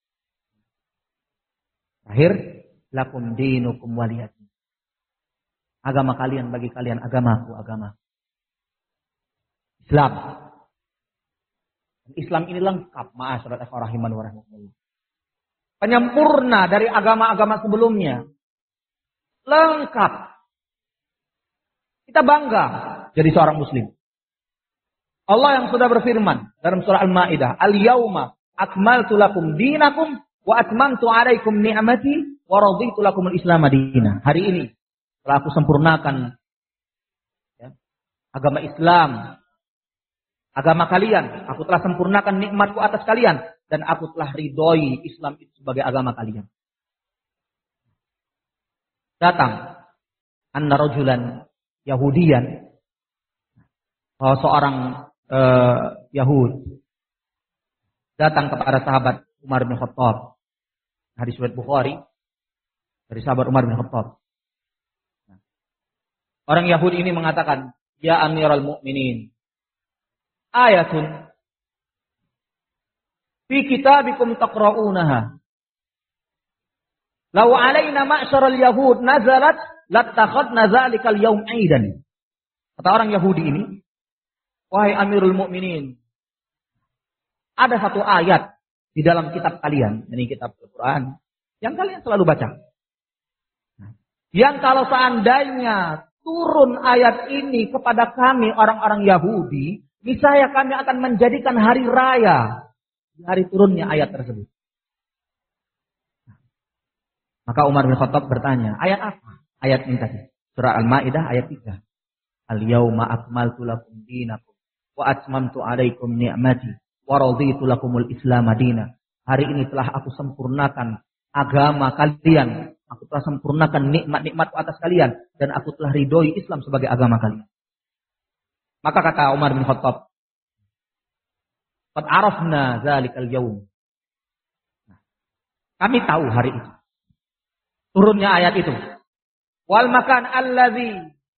A: Akhir lakum dinukum waliyadin. Agama kalian bagi kalian, agamaku agama. Islam. Islam ini lengkap, ma'asyiral ikhwah rahiman wa rahimakumullah. Penyempurna dari agama-agama sebelumnya. Lengkap. Kita bangga jadi seorang muslim. Allah yang sudah berfirman dalam surah Al-Maidah, "Al-yauma akmaltu lakum dinakum wa atmamtu 'alaikum ni'mati wa raditu lakumul Islam madina." Hari ini telah aku sempurnakan ya, agama Islam, agama kalian. Aku telah sempurnakan nikmatku atas kalian dan aku telah ridhoi Islam itu sebagai agama kalian. Datang anna rajulan Yahudian bahwa seorang uh, Yahud datang kepada sahabat Umar bin Khattab. Hadis riwayat Bukhari dari sahabat Umar bin Khattab. Orang Yahudi ini mengatakan, "Ya Amirul Mukminin, ayatun fi kitabikum taqra'unaha. Law 'alaina ma'syaral yahud nazalat lattakhadna dzalikal yawm 'aidan." Kata orang Yahudi ini, "Wahai Amirul Mukminin, ada satu ayat di dalam kitab kalian, ini kitab Al-Quran, yang kalian selalu baca. Yang kalau seandainya turun ayat ini kepada kami orang-orang Yahudi, niscaya kami akan menjadikan hari raya di hari turunnya ayat tersebut." Maka Umar bin Khattab bertanya, ayat apa? Ayat ini tadi, surah Al-Maidah ayat tiga. "Al-yawma akmaltu lakum dinakum wa atmamtu 'alaikum ni'mati wa raditu lakumul Islam madina." Hari ini telah aku sempurnakan agama kalian. Aku telah sempurnakan nikmat-nikmatku atas kalian. Dan aku telah ridhoi Islam sebagai agama kalian. Maka kata Umar bin Khattab, "Qad arafna zalikal yawm." Kami tahu hari itu. Turunnya ayat itu. Wal makan alladzi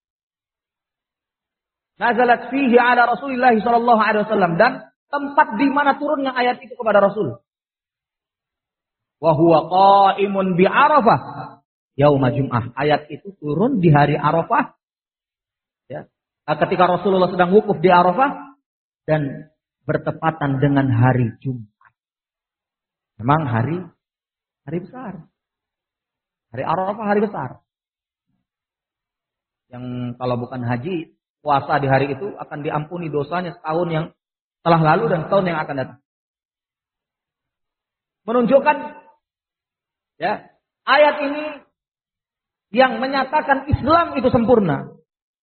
A: nazalat fihi ala Rasulillah sallallahu alaihi wasallam. Dan tempat di mana turunnya ayat itu kepada Rasul. Wa huwa qa'imun bi Arafah yauma Jum'ah. Ayat itu turun di hari Arafah. Ya. Ketika Rasulullah sedang wukuf di Arafah dan bertepatan dengan hari Jumat. Memang hari hari besar. Hari Arafah hari besar. Yang kalau bukan haji, puasa di hari itu akan diampuni dosanya setahun yang telah lalu dan setahun yang akan datang. Menunjukkan ya, ayat ini yang menyatakan Islam itu sempurna.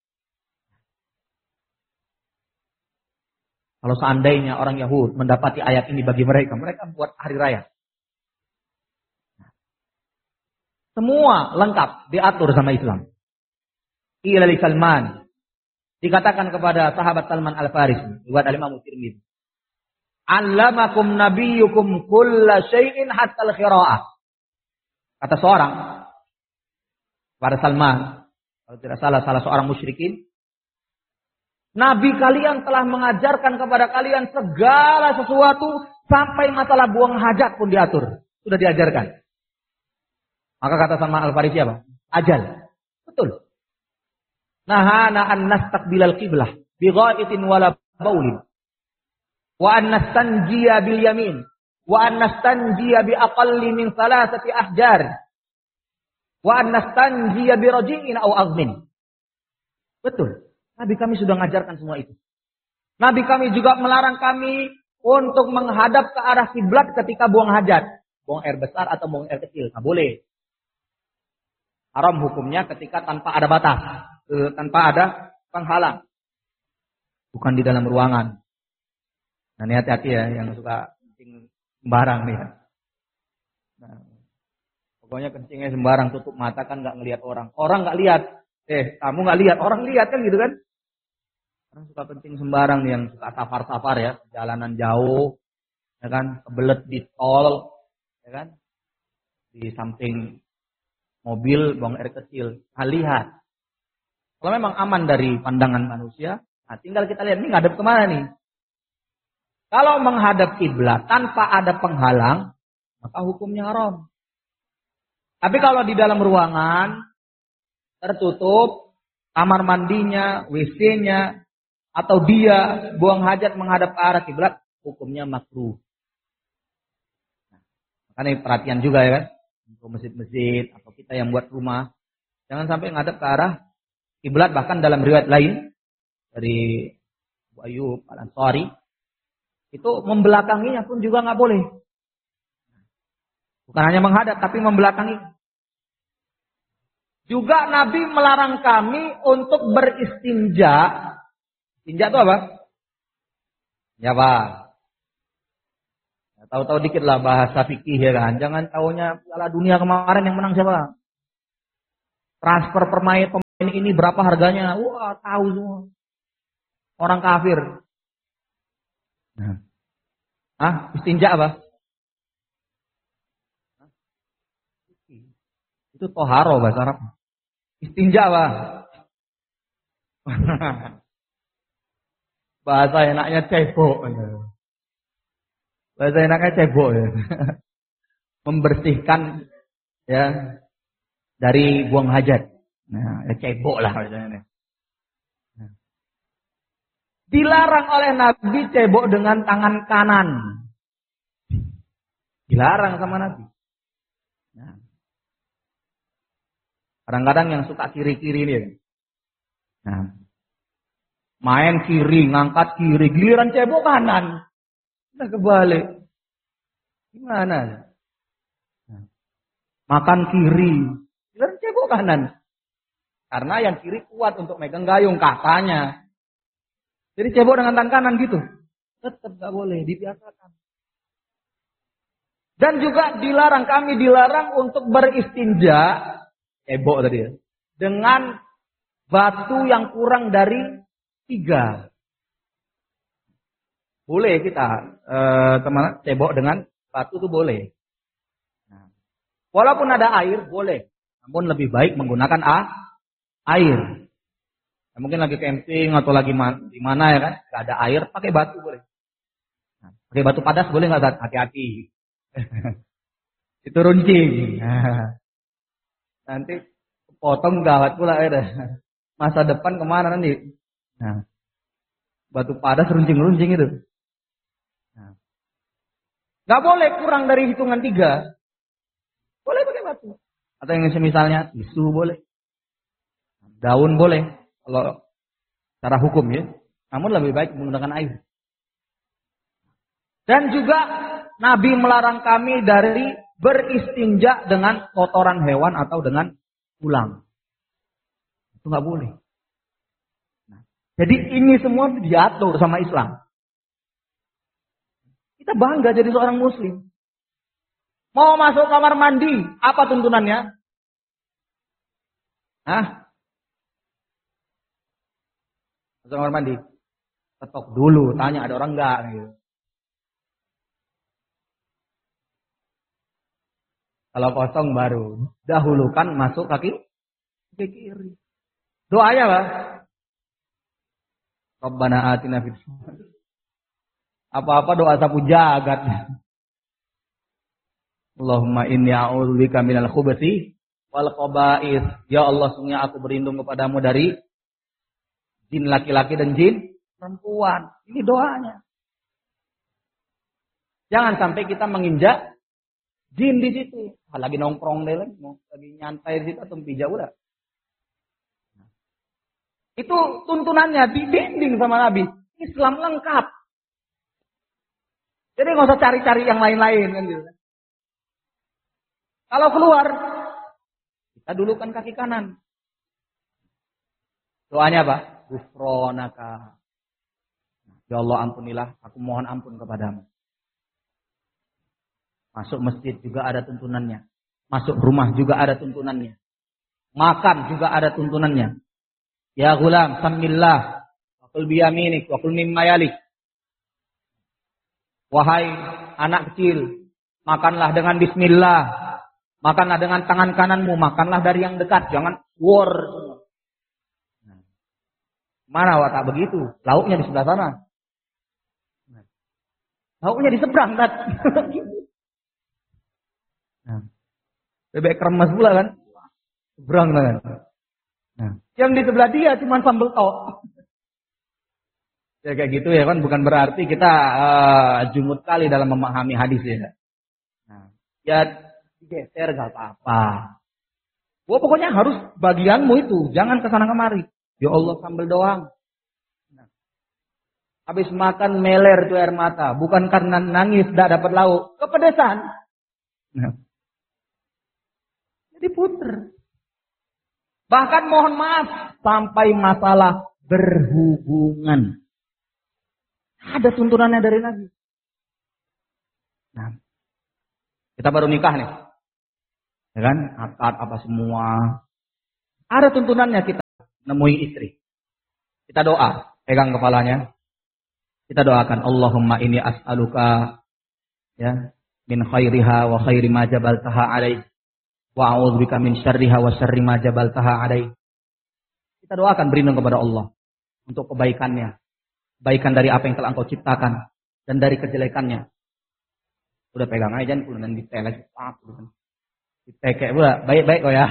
A: Kalau seandainya orang Yahud mendapati ayat ini bagi mereka, mereka buat hari raya. Semua lengkap diatur sama Islam. Ila li Salman. Dikatakan kepada sahabat Salman Al-Farisi, riwayat Al-Imam Tirmidzi. "Allamakum nabiyyukum kulla syai'in hatta al-qira'ah." Kata seorang pada Salman, kalau tidak salah salah seorang musyrikin, Nabi kalian telah mengajarkan kepada kalian segala sesuatu sampai masalah buang hajat pun diatur, sudah diajarkan. Maka kata Salman Al-Farisi apa? Ajal. Betul. Nahana an nastaqbilal qiblah bi ghaitin wala baulin. Wa an nastanjiya bil yamin. Wa an nastanjiya bi aqalli min thalathati ahjar. Wa an nastanjiya bi raji'in aw azmin. Betul. Nabi kami sudah mengajarkan semua itu. Nabi kami juga melarang kami untuk menghadap ke arah kiblat ketika buang hajat. Buang air besar atau buang air kecil. Nah, boleh. Haram hukumnya ketika tanpa ada batas. Tanpa ada penghalang. Bukan di dalam ruangan. Nah, ini hati-hati ya yang suka kencing sembarang nih. Nah, pokoknya kencingnya sembarang, tutup mata kan nggak ngelihat orang. Orang nggak lihat. Eh, kamu nggak lihat, orang lihat kan gitu kan? Orang suka kencing sembarang nih, yang suka safar-safar ya, jalanan jauh, ya kan, kebelet di tol, ya kan, di samping mobil buang air kecil. Nah, lihat. Kalau memang aman dari pandangan manusia, nah tinggal kita lihat ini ngadep kemana nih. Kalau menghadap kiblat tanpa ada penghalang, maka hukumnya haram. Tapi kalau di dalam ruangan tertutup, kamar mandinya, W C-nya, atau dia buang hajat menghadap ke arah kiblat, hukumnya makruh. Nah, makanya perhatian juga ya kan, untuk masjid-masjid atau kita yang buat rumah, jangan sampai menghadap ke arah kiblat. Bahkan dalam riwayat lain dari Abu Ayyub Al-Ansari, itu membelakanginya pun juga nggak boleh. Bukan hanya menghadap, tapi membelakangi. Juga Nabi melarang kami untuk beristinja. Istinja itu apa? Ya Pak. Ya, tahu-tahu dikit lah bahasa fikih ya kan. Jangan taunya Piala Dunia kemarin yang menang siapa? Transfer pemain pemain ini berapa harganya? Wah, tahu semua. orang kafir. Nah. Ah, istinja apa? Itu toharo bahasa Arab. Istinja apa? Bahasa enaknya cebok. Bahasa enaknya cebok ya. Membersihkan ya dari buang hajat. Nah, ya cebok lah bahasanya. Nah. Dilarang oleh Nabi cebok dengan tangan kanan. Dilarang sama Nabi. Nah. Kadang-kadang yang suka kiri-kiri ini. Nah. Main kiri, ngangkat kiri, giliran cebok kanan. Udah kebalik. Gimana? Nah. Makan kiri, giliran cebok kanan. Karena yang kiri kuat untuk megang gayung katanya. Jadi cebok dengan tangan kanan gitu. Tetap gak boleh, dibiasakan. Dan juga dilarang, kami dilarang untuk beristinja, cebok tadi ya, dengan batu yang kurang dari tiga. Boleh kita eh, teman cebok dengan batu itu boleh. Nah, walaupun ada air boleh, namun lebih baik menggunakan ah, air. Nah, mungkin lagi camping atau lagi man, di mana ya kan, nggak ada air, pakai batu boleh. Nah, pakai batu padas boleh nggak? Hati-hati. Itu runcing. Nah, nanti potong gawat pula ya. Masa depan kemana nanti? Nah, batu padas runcing-runcing itu. Nah, nggak boleh kurang dari hitungan tiga. Boleh pakai batu. Atau yang misalnya tisu boleh. Daun boleh. Kalau secara hukum ya. Namun lebih baik menggunakan air. Dan juga Nabi melarang kami dari beristinja dengan kotoran hewan atau dengan tulang. Itu nggak boleh. Nah, jadi ini semua diatur sama Islam. Kita bangga jadi seorang Muslim. Mau masuk kamar mandi, apa tuntunannya? Hah? Masuk kamar mandi, ketok dulu, tanya ada orang nggak? Gitu. Kalau kosong baru dahulukan masuk kaki kaki kiri. Doanya apa? Rabbana atina fid dunya. Apa-apa doa sapu jagat. Allahumma inni a'udzubika minal khubuthi wal khaba'ith. Ya Allah, sungguh aku berlindung kepadamu dari jin laki-laki dan jin perempuan. Ini doanya. Jangan sampai kita menginjak jin di situ. Lagi nongkrong deh, lagi nyantai di situ atau pijak udah. Itu tuntunannya dibimbing sama Nabi. Islam lengkap. Jadi nggak usah cari-cari yang lain-lain kan gitu. Kalau keluar, kita dulukan kaki kanan. Doanya apa? Ghufranaka. Ya Allah, ampunilah, aku mohon ampun kepadamu. Masuk masjid juga ada tuntunannya. Masuk rumah juga ada tuntunannya. Makan juga ada tuntunannya. Ya gulam, samillah. Wa kul biyaminik, wa kul mimma yalik. Wahai anak kecil, makanlah dengan bismillah. Makanlah dengan tangan kananmu. Makanlah dari yang dekat. Jangan war. Mana watak begitu? Lauknya di sebelah sana. Lauknya di seberang. Nah, bebek kremes pula kan, seberang kan. Nah, yang di sebelah dia cuma sambal tok. Ya kayak gitu ya kan, bukan berarti kita uh, jumut kali dalam memahami hadis ya. Nah, ya digeser gak apa-apa. Wah, pokoknya harus bagianmu itu, jangan kesana kemari. Ya Allah, sambal doang. Nah, habis makan meler tuh air mata, bukan karena nangis tidak dapat lauk, kepedesan. Nah, diputer. Bahkan mohon maaf sampai masalah berhubungan. Ada tuntunannya dari Nabi. Nah, kita baru nikah nih. Ya kan? Akad apa semua. Ada tuntunannya kita nemui istri. Kita doa. Pegang kepalanya. Kita doakan, Allahumma inni as'aluka ya min khairiha wa khairi ma jabaltaha alaih wa a'udzubika min syarriha wa syarri ma jabaltaha alaih. Kita doakan berlindung kepada Allah untuk kebaikannya, kebaikan dari apa yang telah Engkau ciptakan dan dari kejelekannya. Udah pegang aja jangan kemudian ditelek gitu. Ditekek pula, baik-baik kok ya.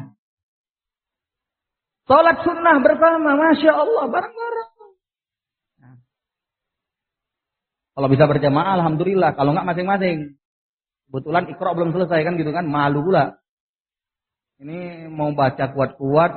A: Salat sunnah bersama, Masya Allah, bareng-bareng. Nah. Kalau bisa berjamaah, alhamdulillah. Kalau enggak masing-masing. Kebetulan Iqra belum selesai kan gitu kan, malu pula. Ini mau baca kuat-kuat.